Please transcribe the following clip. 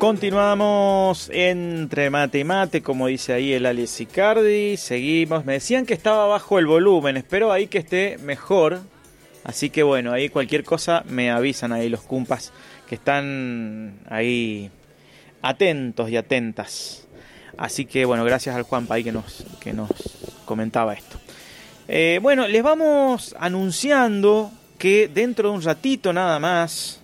Continuamos entre mate y mate, como dice ahí el Alex Icardi. Seguimos. Me decían que estaba bajo el volumen. Espero ahí que esté mejor. Así que bueno, ahí cualquier cosa me avisan ahí los cumpas que están ahí atentos y atentas. Así que bueno, gracias al Juanpa ahí que nos comentaba esto. Bueno, les vamos anunciando que dentro de un ratito nada más